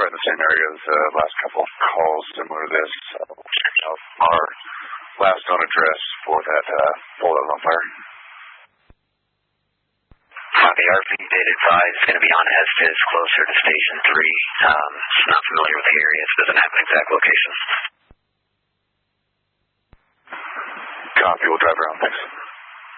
in the same area as the last couple of calls similar to this. We'll check out our last known address for that bullet on fire. Copy. RP data advised is going to be on Estes, closer to Station 3. Not familiar with the area, so doesn't have an exact location. Copy. We'll drive around. Thanks.